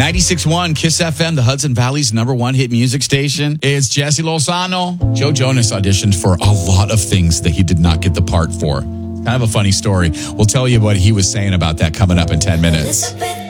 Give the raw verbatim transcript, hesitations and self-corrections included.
ninety-six point one Kiss F M, the Hudson Valley's number one hit music station. It's Jesse Lozano. Joe Jonas auditioned for a lot of things that he did not get the part for. Kind of a funny story. We'll tell you what he was saying about that coming up in ten minutes.